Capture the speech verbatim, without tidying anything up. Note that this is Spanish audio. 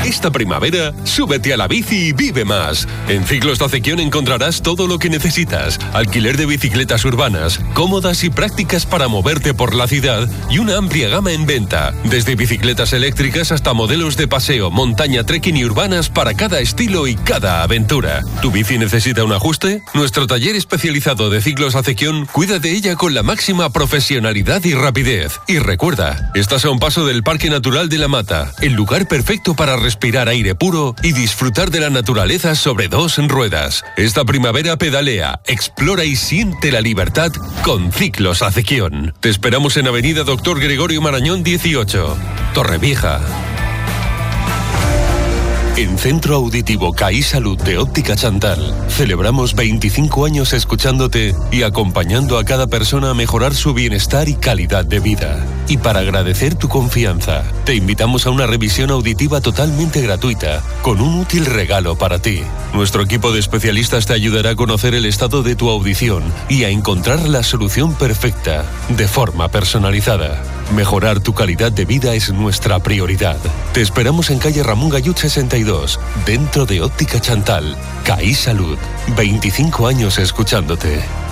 Esta primavera, súbete a la bici y vive más. En Ciclos Acequión encontrarás todo lo que necesitas. Alquiler de bicicletas urbanas, cómodas y prácticas para moverte por la ciudad y una amplia gama en venta. Desde bicicletas eléctricas hasta modelos de paseo, montaña, trekking y urbanas para cada estilo y cada aventura. ¿Tu bici necesita un ajuste? Nuestro taller especializado de Ciclos Acequión cuida de ella con la máxima profesionalidad y rapidez. Y recuerda, estás a un paso del Parque Natural de la Mata, el lugar perfecto para respirar aire puro y disfrutar de la naturaleza sobre dos ruedas. Esta primavera pedalea, explora y siente la libertad con Ciclos Acequión. Te esperamos en Avenida Doctor Gregorio Marañón dieciocho, Torrevieja. En Centro Auditivo CAI Salud de Óptica Chantal celebramos veinticinco años escuchándote y acompañando a cada persona a mejorar su bienestar y calidad de vida. Y para agradecer tu confianza, te invitamos a una revisión auditiva totalmente gratuita con un útil regalo para ti. Nuestro equipo de especialistas te ayudará a conocer el estado de tu audición y a encontrar la solución perfecta de forma personalizada. Mejorar tu calidad de vida es nuestra prioridad. Te esperamos en calle Ramón Gallud sesenta y dos, dentro de Óptica Chantal. CAI Salud. veinticinco años escuchándote.